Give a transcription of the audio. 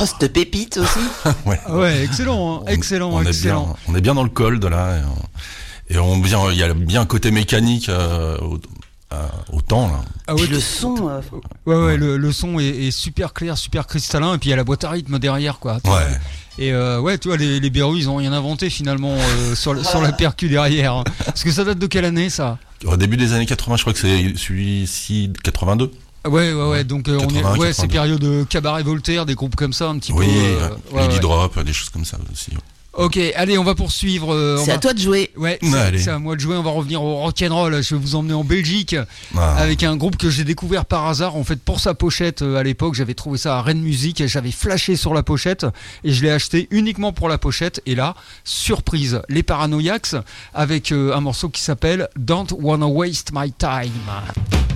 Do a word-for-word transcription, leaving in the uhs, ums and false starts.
Frost Pépite aussi. ouais. Ah ouais, excellent, hein, On- excellent, on excellent. Est bien, on est bien dans le cold là. Et, on, et on bien, il y a bien un côté mécanique euh, au, euh, au temps là. Ah Puis ouais, le t- son. euh, ouais, ouais, le, le son est, est super clair, super cristallin, et puis il y a la boîte à rythme derrière, quoi. Tu vois. Ouais. Et euh, ouais, tu vois, les, les Berus, ils ont rien inventé finalement euh, sur, le- sur la percu derrière. Hein. Parce que ça date de quelle année, ça? Au début des années quatre-vingts, je crois que c'est celui-ci de quatre-vingt-deux. Ouais, ouais, ouais, ouais. Donc euh, on est, quatre-vingts, ouais, c'est quatre-vingt-deux. période de Cabaret Voltaire, des groupes comme ça, un petit Oui, peu. euh, euh, ouais, Lady ouais. Drop, des choses comme ça aussi. Ok, allez, on va poursuivre. euh, on C'est va- à toi de jouer. Ouais, Ouais, c'est, allez. c'est à moi de jouer. On va revenir au rock'n'roll. Je vais vous emmener en Belgique Ah. avec un groupe que j'ai découvert par hasard. En fait, pour sa pochette euh, à l'époque, j'avais trouvé ça à Rennes Musique et j'avais flashé sur la pochette et je l'ai acheté uniquement pour la pochette. Et là, surprise, les Paranoiacs avec euh, un morceau qui s'appelle Don't Wanna Waste My Time.